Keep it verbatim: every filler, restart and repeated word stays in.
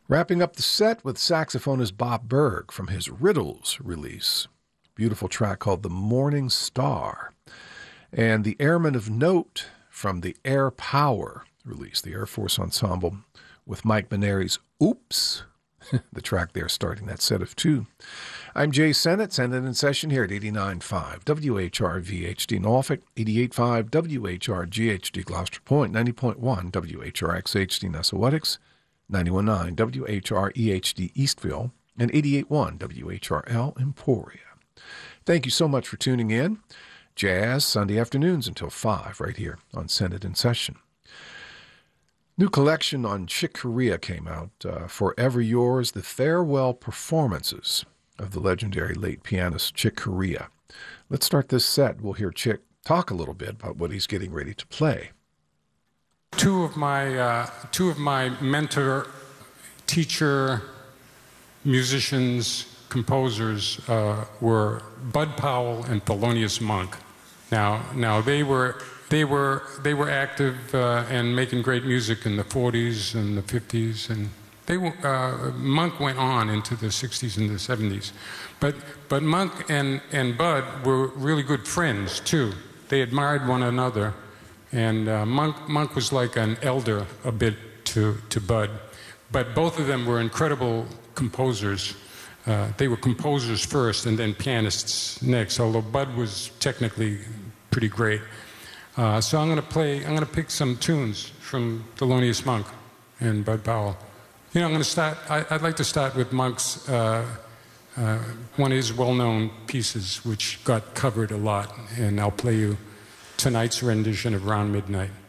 Wrapping up the set with saxophonist Bob Berg from his Riddles release. Beautiful track called The Morning Star. And the Airmen of Note from the Air Power release, the Air Force Ensemble, with Mike Maneri's Oops, the track there starting that set of two. I'm Jay Sennett, Sennett in session here at eighty-nine point five W H R V H D Norfolk, eighty-eight point five W H R G H D Gloucester Point, ninety point one W H R X H D Nessawetics, ninety-one point nine W H R E H D Eastville, and eighty-eight point one W H R L Emporia. Thank you so much for tuning in. Jazz, Sunday afternoons until five, right here on Sennett in Session. New collection on Chick Corea came out, uh, Forever Yours, the farewell performances of the legendary late pianist Chick Corea. Let's start this set. We'll hear Chick talk a little bit about what he's getting ready to play. Two of my, uh, two of my mentor, teacher, musicians, composers uh, were Bud Powell and Thelonious Monk. Now, now they were they were they were active uh, and making great music in the forties and the fifties, and they uh, Monk went on into the sixties and the seventies. But but Monk and and Bud were really good friends too. They admired one another, and uh, Monk Monk was like an elder a bit to to Bud. But both of them were incredible composers. Uh, they were composers first and then pianists next, although Bud was technically pretty great. Uh, so I'm going to play, I'm going to pick some tunes from Thelonious Monk and Bud Powell. You know, I'm going to start, I, I'd like to start with Monk's, uh, uh, one of his well-known pieces, which got covered a lot, and I'll play you tonight's rendition of Round Midnight.